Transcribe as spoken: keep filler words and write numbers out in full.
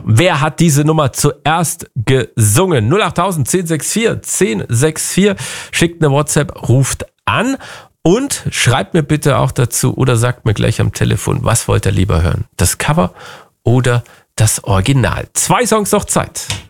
Wer hat diese Nummer zuerst gesungen? null acht tausend, zehn sechs vier, zehn sechs vier. Schickt eine WhatsApp, ruft an und schreibt mir bitte auch dazu oder sagt mir gleich am Telefon, was wollt ihr lieber hören? Das Cover oder das Original? Zwei Songs noch Zeit.